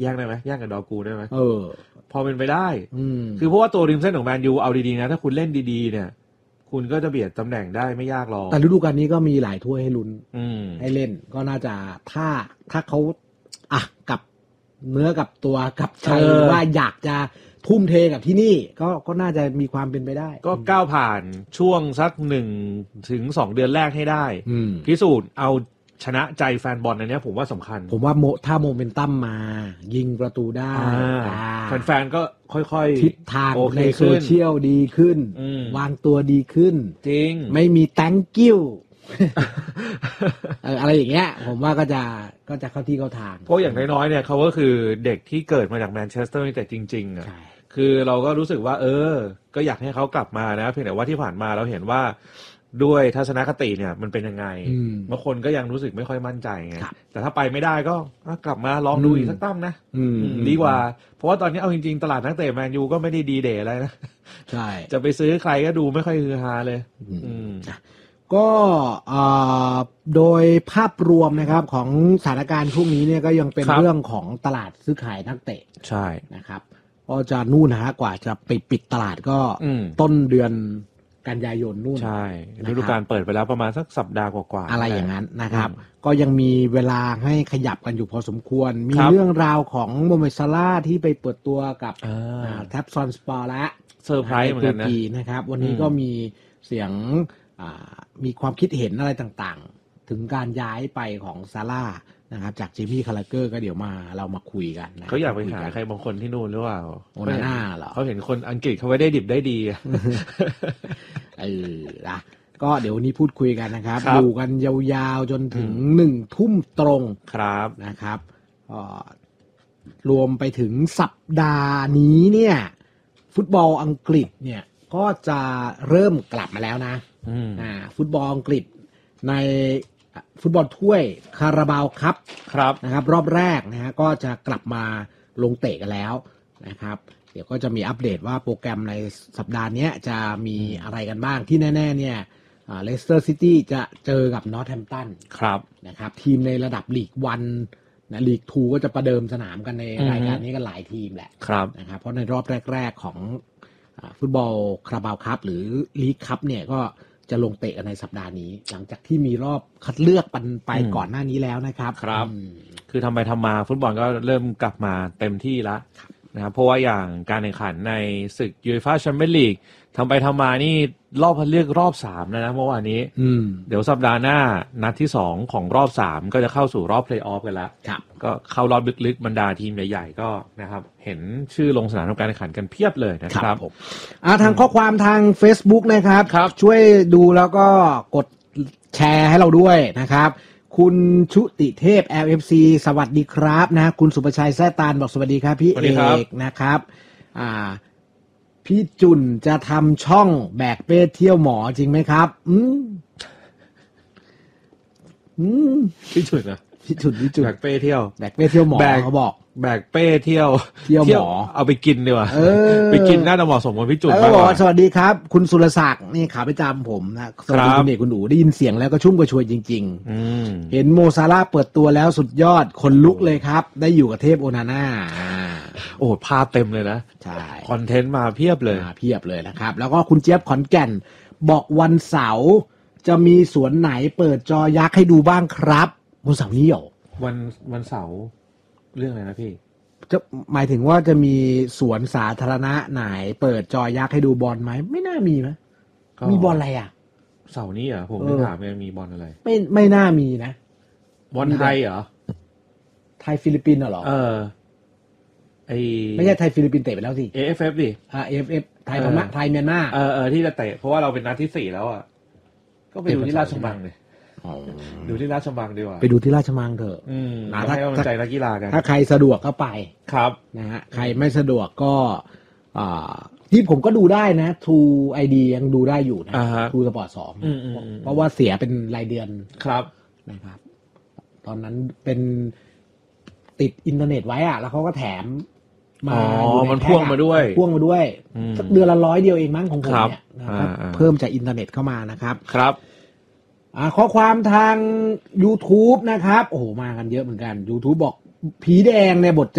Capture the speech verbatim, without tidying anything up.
แย่งได้ไหมแย่งกับดอกูได้ไหมเออพอเป็นไปได้คือเพราะว่าตัวริมเส้นของแมนยูเอาดีๆนะถ้าคุณเล่นดีๆเนี่ยคุณก็จะเบียดตำแหน่งได้ไม่ยากหรอกแต่ฤดูกาลนี้ก็มีหลายถ้วยให้ลุ้นให้เล่นก็น่าจะถ้าถ้าเขาอ่ะกับเนื้อกับตัวกับใจว่าอยากจะทุ่มเทกับที่นี่ก็ก็น่าจะมีความเป็นไปได้ก็ก้าวผ่านช่วงสักหนึ่งถึงสองเดือนแรกให้ได้พิสูจน์เอาชนะใจแฟนบอลอันนี้ผมว่าสำคัญผมว่าโมถ้าโมเมนตัมมายิงประตูได้แฟนๆก็ค่อยๆทิศทางในโซเชียลดีขึ้นวางตัวดีขึ้นจริงไม่มี thank you อะไรอย่างเงี้ยผมว่าก็จะก็จะเข้าที่เข้าทางเพราะอย่างน้อยๆเนี่ยเขาก็คือเด็กที่เกิดมาจากแมนเชสเตอร์แต่จริงๆอ่ะคือเราก็รู้สึกว่าเออก็อยากให้เขากลับมานะเพียงแต่ว่าที่ผ่านมาเราเห็นว่าด้วยทัศนคติเนี่ยมันเป็นยังไงบางคนก็ยังรู้สึกไม่ค่อยมั่นใจไงแต่ถ้าไปไม่ได้ก็กลับมาลองดูอีกสักตั้มนะดีกว่าเพราะว่าตอนนี้เอาจริงๆตลาดนักเตะแมนยูก็ไม่ได้ดีเดย์อะไรนะใช่จะไปซื้อใครก็ดูไม่ค่อยฮือฮาเลยก็โดยภาพรวมนะครับของสถานการณ์ช่วงนี้เนี่ยก็ยังเป็นเรื่องของตลาดซื้อขายนักเตะใช่นะครับก็จะนู่นนะฮะกว่าจะปิดปิดตลาดก็ต้นเดือนกันยายนนู่นใช่ฤดูกาลเปิดไปแล้วประมาณสักสัปดาห์กว่าๆอะไรอย่างนั้นนะครับก็ยังมีเวลาให้ขยับกันอยู่พอสมควรมีเรื่องราวของโมเมซาร่าที่ไปเปิดตัวกับแท็บซอนสปอร์และเซอร์ไพรส์เหมือนกันนะนะครับวันนี้ก็มีเสียงมีความคิดเห็นอะไรต่างๆถึงการย้ายไปของซาร่านะครับจากเจมี่คาราเกอร์ก็เดี๋ยวมาเรามาคุยกันนะเขาอยากไปหาใครบางคนที่นู่นหรือเปล่าโอนาน่าเหรอเขาเห็นคนอังกฤษเขาไว้ได้ดิบได้ดีเออนะก็เดี๋ยววันนี้พูดคุยกันนะครับอยู่กันยาวๆจนถึงหนึ่งทุ่มตรงครับนะครับรวมไปถึงสัปดาห์นี้เนี่ยฟุตบอลอังกฤษเนี่ยก็จะเริ่มกลับมาแล้วนะอ่าฟุตบอลอังกฤษในฟุตบอลถ้วยคาราบาวคัพนะครับรอบแรกนะฮะก็จะกลับมาลงเตะกันแล้วนะครับเดี๋ยวก็จะมีอัปเดตว่าโปรแกรมในสัปดาห์นี้จะมีอะไรกันบ้างที่แน่ๆเนี่ยเลสเตอร์ซิตี้จะเจอกับนอร์ทแฮมป์ตันนะครับทีมในระดับลีกวันนะลีกทูก็จะประเดิมสนามกันในรายการนี้กันหลายทีมแหละนะครับเพราะในรอบแรกๆของฟุตบอลคาราบาวคัพหรือลีกคัพเนี่ยก็จะลงเตะกันในสัปดาห์นี้หลังจากที่มีรอบคัดเลือกปันไปก่อนหน้านี้แล้วนะครับครับคือทำไปทำมาฟุตบอลก็เริ่มกลับมาเต็มที่แล้วนะครับเพราะว่าอย่างการแข่งขันในศึกยูฟ่าแชมเปี้ยนลีกทำไปทำมานี่รอบคัดเลือกรอบสามแล้วนะเมื่อวานนี้เดี๋ยวสัปดาห์หน้านัดที่สองของรอบสามก็จะเข้าสู่รอบเพลย์ออฟกันแล้วก็เข้ารอบลึกๆบรรดาทีมใหญ่ๆก็นะครับเห็นชื่อลงสนามทำการแข่งขันกันเพียบเลยนะครับอ่าทางข้อความทาง Facebook นะครับช่วยดูแล้วก็กดแชร์ให้เราด้วยนะครับคุณชุติเทพ แอล เอฟ ซี สวัสดีครับนะคุณสุประชัยแซ่ตานบอกสวัสดีครับพี่เอกนะครับอ่าพี่จุนจะทำช่องแบกเป้เที่ยวหมอจริงไหมครับอืมอืมพี่จุนนะพี่จุนพี่จุนแบกเป้เที่ยวแบกเป้เที่ยวหมอเขาบอกแบกเป้เที่ยวเที่ยวหมอเอาไปกินดีกว่าไปกินน่าจะเหมาะสมกับพี่จุนมากกว่าสวัสดีครับคุณสุรศักดิ์นี่ขาประจำผมนะสวัสดีคุณเอกคุณหนูได้ยินเสียงแล้วก็ชุ่มกระชวยจริงๆเห็นโมซาร่าเปิดตัวแล้วสุดยอดคนลุกเลยครับได้อยู่กับเทพโอนาน่าโอ้ภาพเต็มเลยนะใช่คอนเทนต์มาเพียบเลยมาเพียบเลยนะครับแล้วก็คุณเจี๊ยบขอนแก่นบอกวันเสาร์จะมีสวนไหนเปิดจอยักษ์ให้ดูบ้างครับวันเสาร์นี้เหรอวันวันเสาร์เรื่องอะไรนะพี่จะหมายถึงว่าจะมีสวนสาธารณะไหนเปิดจอยักษ์ให้ดูบอลไหมไม่น่ามีไหมมีบอลอะไรอ่ะเสาร์นี้เหรอผมไม่ถามเลยมีบอลอะไรไม่ไม่น่ามีนะบอลไทยเหรอไทยฟิลิปปินส์เหรอเออไอไม่ใช่ไทยฟิลิปปินส์เตะไปแล้วสิเอ เอฟ เอฟ ดิอ่า เอ เอฟ เอฟ ไทยพม่าไทยเมียนมาเออเออที่จะเตะเพราะว่าเราเป็นนัดที่สี่แล้วอ่ะก็ไปดูที่ราชมังเลยดูที่ราชมังดีกว่าไปดูที่ราชมังเถอะถ้าให้กำลังใจนักกีฬากันถ้าใครสะดวกก็ไปครับนะฮะใครไม่สะดวกก็อ่าที่ผมก็ดูได้นะ True ไอ ดี ยังดูได้อยู่นะ True Sport สองเพราะว่าเสียเป็นรายเดือนครับนะครับตอนนั้นเป็นติดอินเทอร์เน็ตไว้อะแล้วเขาก็แถมมามันพ่วงมาด้วยพ่วงมาด้วยสักเดือนละร้อยเดียวเองมั้งของผมเนี่ยนะครับเพิ่มจากอินเทอร์เน็ตเข้ามานะครับครับข้อความทาง YouTube นะครับโอ้โหมากันเยอะเหมือนกัน YouTube บอกผีแดงในบท